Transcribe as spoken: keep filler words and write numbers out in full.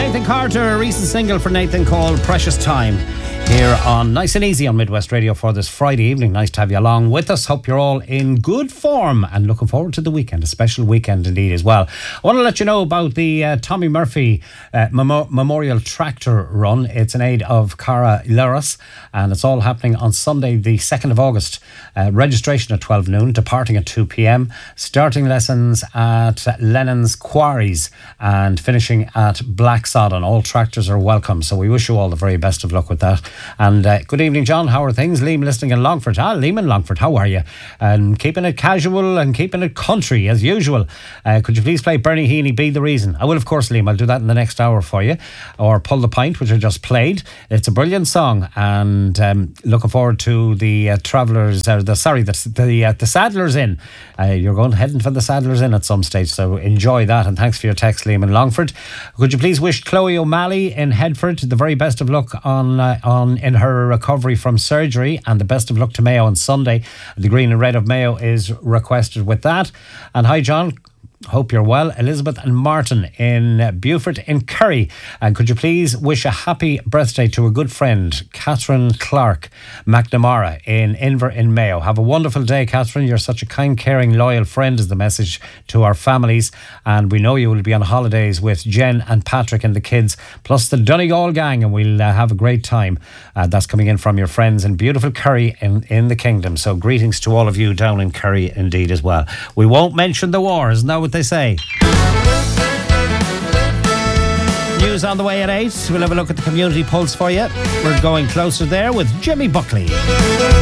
Nathan Carter, a recent single for Nathan called Precious Time, here on Nice and Easy on Midwest Radio for this Friday evening. Nice to have you along with us. Hope you're all in good form and looking forward to the weekend, a special weekend indeed as well. I want to let you know about the uh, Tommy Murphy uh, Mem- Memorial Tractor Run. It's in aid of Cara Leras, and it's all happening on Sunday the second of August. Uh, registration at twelve noon, departing at two p.m, starting lessons at Lennon's Quarries and finishing at Blacksodden. All tractors are welcome, so we wish you all the very best of luck with that. And uh, good evening, John. How are things? Liam listening in Longford. Ah, Liam in Longford, how are you? And keeping it casual and keeping it country as usual. Uh, could you please play Bernie Heaney, Be the Reason? I will, of course, Liam. I'll do that in the next hour for you. Or Pull the Pint, which I just played. It's a brilliant song, and um, looking forward to the uh, Travellers, uh, the sorry, the the, uh, the Saddlers Inn. Uh, you're going heading for the Saddlers Inn at some stage, so enjoy that. And thanks for your text, Liam in Longford. Could you please wish Chloe O'Malley in Headford the very best of luck on uh, on in her recovery from surgery, and the best of luck to Mayo on Sunday. The green and red of Mayo is requested with that. And hi, John. Hope you're well. Elizabeth and Martin in Beaufort in Kerry. And could you please wish a happy birthday to a good friend, Catherine Clark McNamara in Inver in Mayo. Have a wonderful day, Catherine. You're such a kind, caring, loyal friend is the message to our families. And we know you will be on holidays with Jen and Patrick and the kids, plus the Donegal gang, and we'll uh, have a great time. Uh, that's coming in from your friends in beautiful Kerry in, in the Kingdom. So greetings to all of you down in Kerry indeed as well. We won't mention the war, isn't that what they say? News on the way at eight. We'll have a look at the community pulse for you. We're going closer there with Jimmy Buckley.